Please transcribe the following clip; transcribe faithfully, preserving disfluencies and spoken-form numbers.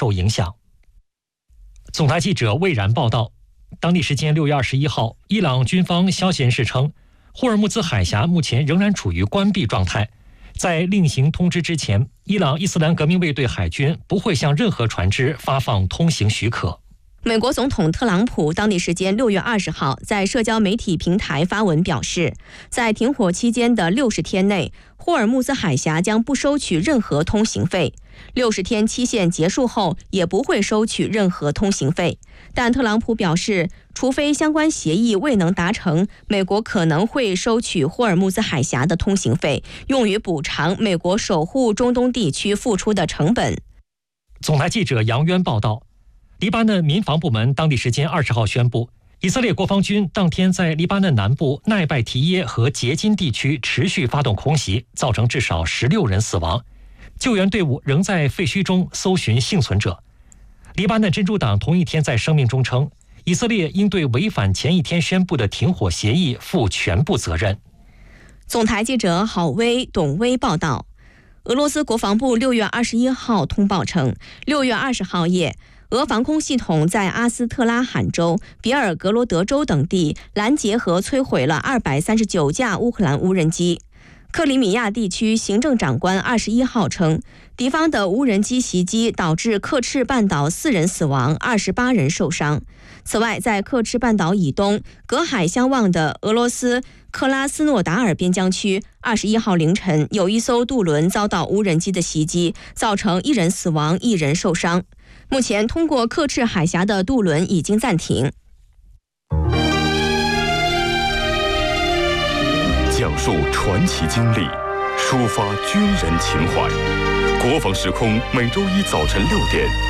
受影响。总台记者魏然报道，当地时间六月二十一号，伊朗军方消息人士称，霍尔木兹海峡目前仍然处于关闭状态。在另行通知之前，伊朗伊斯兰革命卫队海军不会向任何船只发放通行许可。 美国总统特朗普当地时间六月二十号在社交媒体平台发文表示，在停火期间的六十天内，霍尔木兹海峡将不收取任何通行费。六十天期限结束后，也不会收取任何通行费。但特朗普表示，除非相关协议未能达成，美国可能会收取霍尔木兹海峡的通行费，用于补偿美国守护中东地区付出的成本。 总台记者杨渊报道，黎巴嫩民防部门当地时间二十号宣布，以色列国防军当天在黎巴嫩南部奈拜提耶和杰金地区持续发动空袭，造成至少十六人死亡。救援队伍仍在废墟中搜寻幸存者。黎巴嫩真主党同一天在声明中称，以色列应对违反前一天宣布的停火协议负全部责任。 总台记者郝威、董威报道，俄罗斯国防部六月二十一号通报称，六月二十号夜，俄防空系统在阿斯特拉罕州、比尔格罗德州等地拦截和摧毁了二百三十九架乌克兰无人机。克里米亚地区行政长官二十一号称，敌方的无人机袭击导致克赤半岛四人死亡，二十八人受伤。此外，在克赤半岛以东隔海相望的俄罗斯克拉斯诺达尔边疆区，二十一号凌晨有一艘渡轮遭到无人机的袭击，造成一人死亡，一人受伤。目前通过克赤海峡的渡轮已经暂停。 讲述传奇经历，抒发军人情怀。国防时空每周一早晨六点